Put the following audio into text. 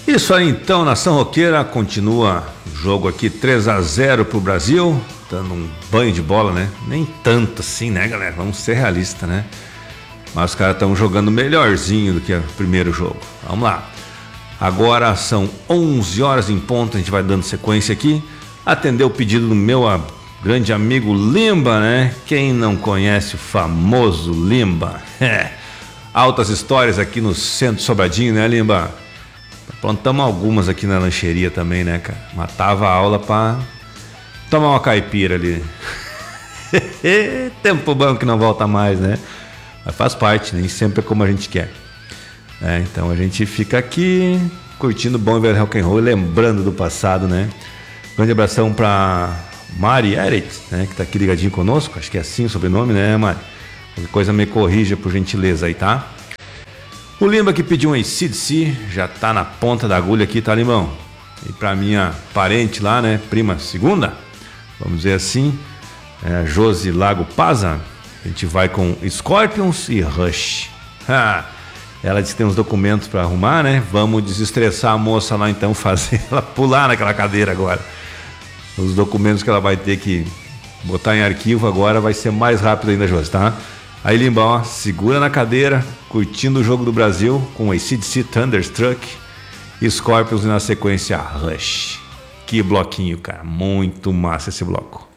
Isso aí então, Nação Roqueira, continua o jogo aqui 3-0 pro Brasil, dando um banho de bola, né? Nem tanto assim, né, galera? Vamos ser realistas, né? Mas os caras estão jogando melhorzinho do que o primeiro jogo. Vamos lá. Agora são 11 horas em ponto, a gente vai dando sequência aqui. Atender o pedido do meu grande amigo Limba, né? Quem não conhece o famoso Limba? Altas histórias aqui no Centro Sobradinho, né, Limba? Plantamos algumas aqui na lancheria também, né, cara? Matava a aula pra tomar uma caipira ali. Tempo bom que não volta mais, né? Mas faz parte, nem sempre é como a gente quer. Então a gente fica aqui curtindo bom e velho rock and roll, lembrando do passado, né? Grande abração pra Mari Eret, né? Que tá aqui ligadinho conosco. Acho que é assim o sobrenome, né, Mari? Qualquer coisa me corrija por gentileza aí, tá? O Limba que pediu um AC/DC, já tá na ponta da agulha aqui, tá, Limbão? E pra minha parente lá, né, prima segunda, vamos dizer assim, a Josi Lago Paza, a gente vai com Scorpions e Rush. Ela disse que tem uns documentos pra arrumar, né? Vamos desestressar a moça lá então, fazer ela pular naquela cadeira agora. Os documentos que ela vai ter que botar em arquivo agora vai ser mais rápido ainda, Josi, tá? Aí, Limbão, ó, segura na cadeira, curtindo o jogo do Brasil com AC/DC Thunderstruck e Scorpions e na sequência Rush. Que bloquinho, cara. Muito massa esse bloco.